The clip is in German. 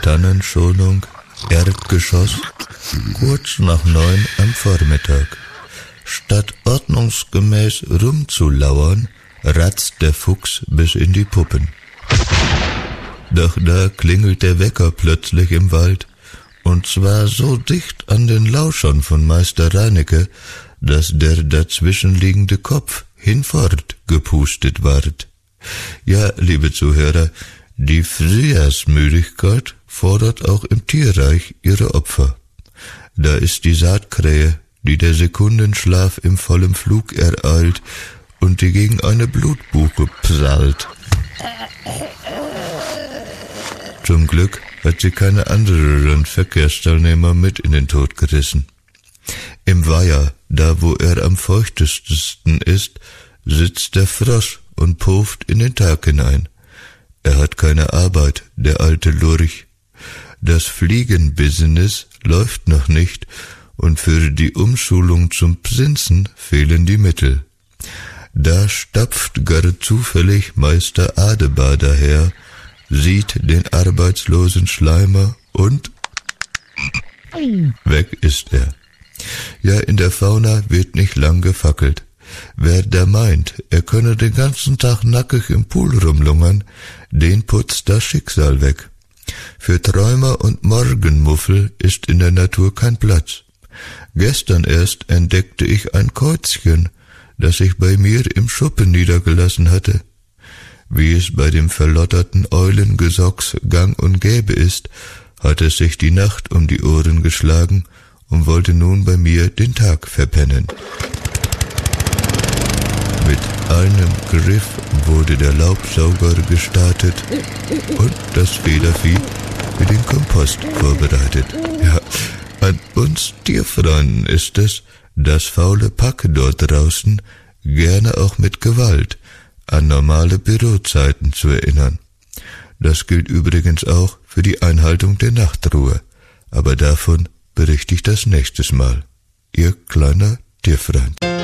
Tannenschonung, Erdgeschoss, kurz nach 9 am Vormittag. Statt ordnungsgemäß rumzulauern, ratzt der Fuchs bis in die Puppen. Doch da klingelt der Wecker plötzlich im Wald, und zwar so dicht an den Lauschern von Meister Reinecke, dass der dazwischenliegende Kopf hinfort gepustet ward. Ja, liebe Zuhörer, die Frühjahrsmüdigkeit fordert auch im Tierreich ihre Opfer. Da ist die Saatkrähe, die der Sekundenschlaf im vollen Flug ereilt und die gegen eine Blutbuche prallt. Zum Glück hat sie keine anderen Verkehrsteilnehmer mit in den Tod gerissen. Im Weiher, da wo er am feuchtesten ist, sitzt der Frosch und puft in den Tag hinein. Er hat keine Arbeit, der alte Lurch. Das Fliegenbusiness läuft noch nicht und für die Umschulung zum Prinzen fehlen die Mittel. Da stapft gar zufällig Meister Adebar daher, sieht den arbeitslosen Schleimer und weg ist er. Ja, in der Fauna wird nicht lang gefackelt. Wer da meint, er könne den ganzen Tag nackig im Pool rumlungern, den putzt das Schicksal weg. Für Träumer und Morgenmuffel ist in der Natur kein Platz. Gestern erst entdeckte ich ein Käuzchen, das ich bei mir im Schuppen niedergelassen hatte. Wie es bei dem verlotterten Eulengesocks gang und gäbe ist, hat es sich die Nacht um die Ohren geschlagen und wollte nun bei mir den Tag verpennen. Mit einem Griff wurde der Laubsauger gestartet und das Federvieh für den Kompost vorbereitet. Ja, an uns Tierfreunden ist es, das faule Pack dort draußen, gerne auch mit Gewalt an normale Bürozeiten zu erinnern. Das gilt übrigens auch für die Einhaltung der Nachtruhe, aber davon berichte ich das nächstes Mal. Ihr kleiner Tierfreund.